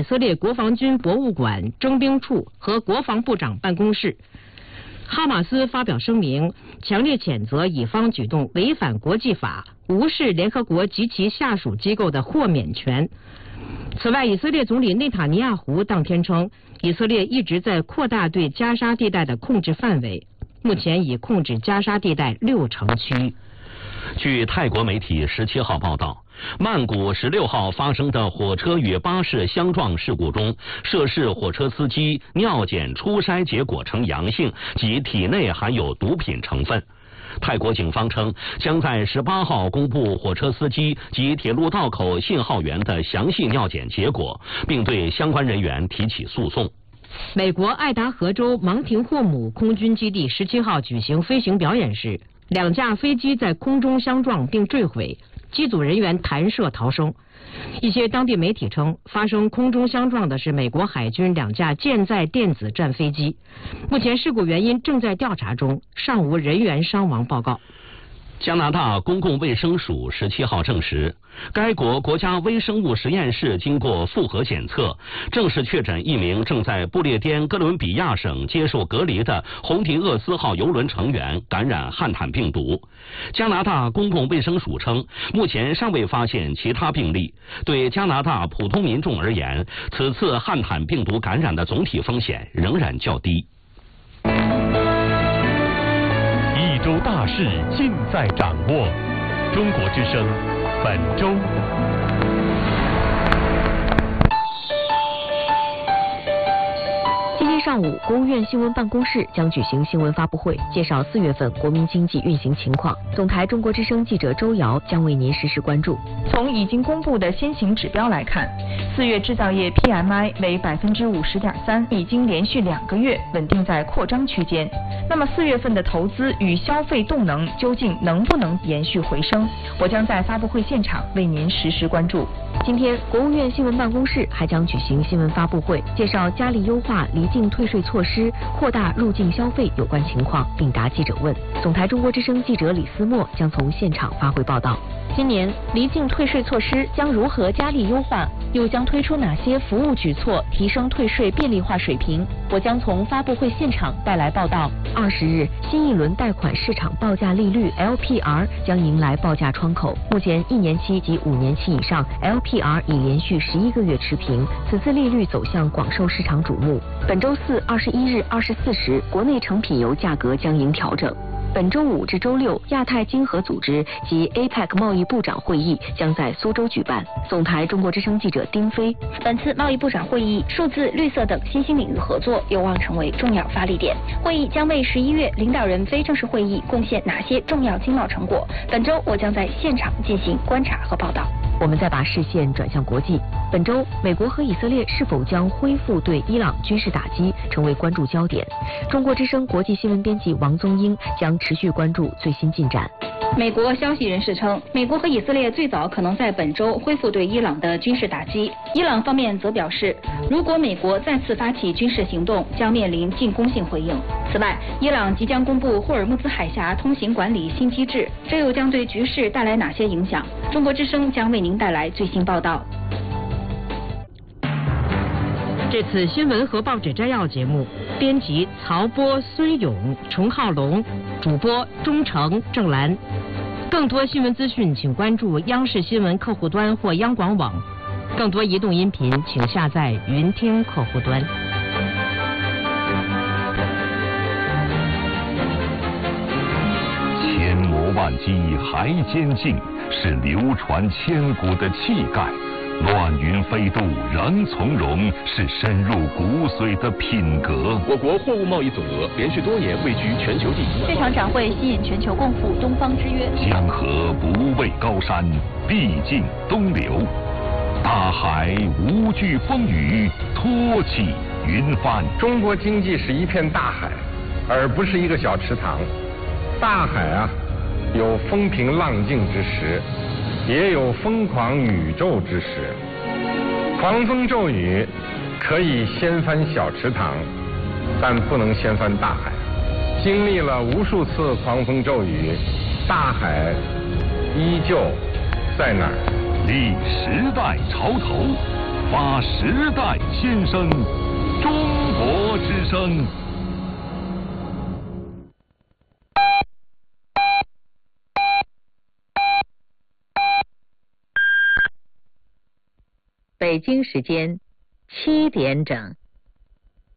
色列国防军博物馆、征兵处和国防部长办公室。哈马斯发表声明，强烈谴责以方举动违反国际法，无视联合国及其下属机构的豁免权。此外，以色列总理内塔尼亚胡当天称，以色列一直在扩大对加沙地带的控制范围，目前已控制加沙地带60%区域。 据泰国媒体17号报道，曼谷16号发生的火车与巴士相撞事故中，涉事火车司机尿检初筛结果呈阳性，及体内含有毒品成分。泰国警方称，将在18号公布火车司机及铁路道口信号员的详细尿检结果，并对相关人员提起诉讼。 美国爱达荷州芒廷霍姆空军基地17号举行飞行表演时，2架飞机在空中相撞并坠毁，机组人员弹射逃生。一些当地媒体称，发生空中相撞的是美国海军2架舰载电子战飞机。目前事故原因正在调查中，尚无人员伤亡报告。 加拿大公共卫生署17号证实，该国国家微生物实验室经过复核检测，正式确诊一名正在不列颠哥伦比亚省接受隔离的红迪厄斯号邮轮成员感染汉坦病毒。加拿大公共卫生署称，目前尚未发现其他病例。对加拿大普通民众而言，此次汉坦病毒感染的总体风险仍然较低。 一周大事尽在掌握。中国之声本周。 今天上午，国务院新闻办公室将举行新闻发布会，介绍4月份国民经济运行情况。总台中国之声记者周瑶将为您实时关注。 从已经公布的先行指标来看，4月制造业 PMI 为50.3%，已经连续2个月稳定在扩张区间。那么4月份的投资与消费动能究竟能不能延续回升？我将在发布会现场为您实时关注。 今天，国务院新闻办公室还将举行新闻发布会，介绍加力优化离境退税措施、扩大入境消费有关情况，并答记者问。总台中国之声记者李思墨将从现场发回报道。今年离境退税措施将如何加力优化？又将推出哪些服务举措，提升退税便利化水平？我将从发布会现场带来报道。20日，新一轮贷款市场报价利率 LPR 将迎来报价窗口。目前1年期及5年期以上 LPR 已连续11个月持平，此次利率走向广受市场瞩目。本周4、21日24时，国内成品油价格将迎调整。本周5至周6，亚太经合组织及 APEC 贸易部长会议将在苏州举办。总台中国之声记者丁飞。 本次贸易部长会议，数字、绿色等新兴领域合作有望成为重要发力点。会议将为11月领导人非正式会议贡献哪些重要经贸成果？本周我将在现场进行观察和报道。 我们再把视线转向国际。本周，美国和以色列是否将恢复对伊朗军事打击，成为关注焦点。中国之声国际新闻编辑王宗英将持续关注最新进展。 美国消息人士称，美国和以色列最早可能在本周恢复对伊朗的军事打击。伊朗方面则表示，如果美国再次发起军事行动，将面临进攻性回应。此外，伊朗即将公布霍尔木兹海峡通行管理新机制，这又将对局势带来哪些影响？中国之声将为您带来最新报道。 这次新闻和报纸摘要节目，编辑曹波、孙勇、程浩龙，主播钟诚、郑兰。更多新闻资讯，请关注央视新闻客户端或央广网。更多移动音频，请下载云听客户端。 千磨万击还坚劲，是流传千古的气概。乱云飞渡仍从容，是深入骨髓的品格。 我国货物贸易总额连续多年位居全球第一。 这场展会吸引全球共赴东方之约。 江河不畏高山，必尽东流。大海无惧风雨，托起云帆。 中国经济是一片大海，而不是一个小池塘。大海啊，有风平浪静之时，也有疯狂宇宙之时。狂风骤雨可以掀翻小池塘，但不能掀翻大海。经历了无数次狂风骤雨，大海依旧在那儿。 立时代潮头， 发时代新声，中国之声。 北京时间7点整。